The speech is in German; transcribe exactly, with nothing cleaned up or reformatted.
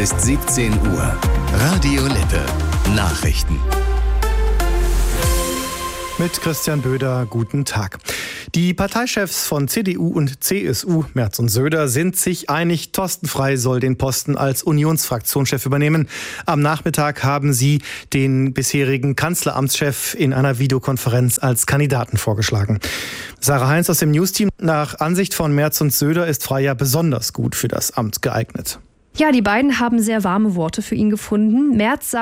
Ist siebzehn Uhr. Radio Lippe. Nachrichten. Mit Christian Böder, guten Tag. Die Parteichefs von C D U und C S U, Merz und Söder, sind sich einig, Thorsten Frey soll den Posten als Unionsfraktionschef übernehmen. Am Nachmittag haben sie den bisherigen Kanzleramtschef in einer Videokonferenz als Kandidaten vorgeschlagen. Sarah Heinz aus dem Newsteam. Nach Ansicht von Merz und Söder ist Frey ja besonders gut für das Amt geeignet. Ja, die beiden haben sehr warme Worte für ihn gefunden. Merz sagt,